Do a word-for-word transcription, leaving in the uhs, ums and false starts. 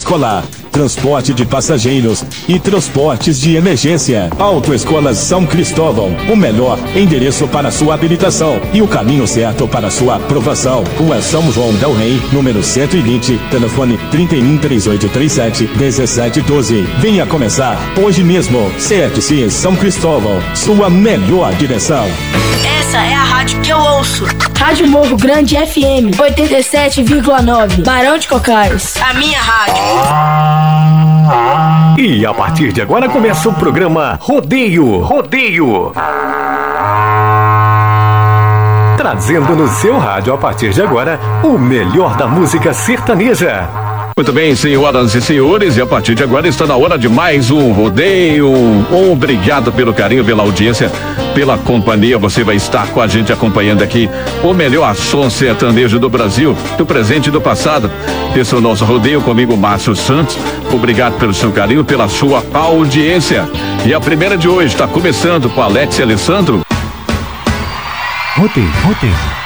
escolar, transporte de passageiros e transportes de emergência. Autoescola São Cristóvão, o melhor endereço para sua habilitação e o caminho certo para sua aprovação. Rua São João del Rei, número cento e vinte, telefone trinta e um, três oito três sete, dezessete doze. Venha começar hoje mesmo. C F C São Cristóvão, sua melhor direção. Essa é a rádio que eu ouço. Rádio Morro Grande F M oitenta e sete vírgula nove, Barão de Cocais. A minha rádio. E a partir de agora começa o programa Rodeio. Rodeio. Trazendo no seu rádio a partir de agora o melhor da música sertaneja. Muito bem, senhoras e senhores, e a partir de agora está na hora de mais um rodeio. Obrigado pelo carinho, pela audiência, pela companhia. Você vai estar com a gente acompanhando aqui o melhor som sertanejo do Brasil, do presente e do passado. Esse é o nosso rodeio, comigo, Márcio Santos. Obrigado pelo seu carinho, pela sua audiência. E a primeira de hoje está começando com Alex e Alessandro. Rodeio, rodeio.